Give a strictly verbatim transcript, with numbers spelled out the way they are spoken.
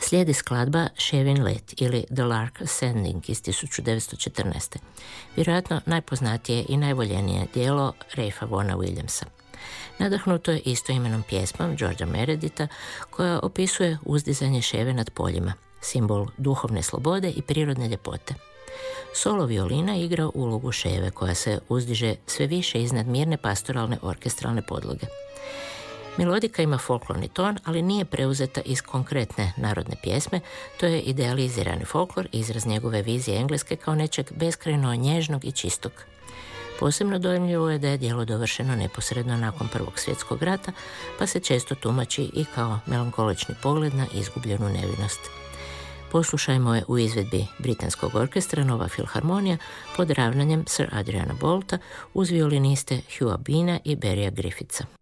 Slijedi skladba Shevin Let ili The Lark Ascending iz tisuću devetsto četrnaeste. Vjerojatno najpoznatije i najvoljenije dijelo Ralpha Vaughna Williamsa. Nadahnuto je istoimenom pjesmom Georgea Mereditha koja opisuje uzdizanje ševe nad poljima, simbol duhovne slobode i prirodne ljepote. Solo violina igra ulogu ševe koja se uzdiže sve više iznad mirne pastoralne orkestralne podloge. Melodika ima folklorni ton, ali nije preuzeta iz konkretne narodne pjesme, to je idealizirani folklor, izraz njegove vizije Engleske kao nečeg beskrajno nježnog i čistog. Posebno dojmljivo je da je djelo dovršeno neposredno nakon Prvog svjetskog rata, pa se često tumači i kao melankolični pogled na izgubljenu nevinost. Poslušajmo je u izvedbi britanskog orkestra Nova filharmonija pod ravnanjem Sir Adriana Bolta uz violiniste Hugha Beana i Barrya Griffithsa.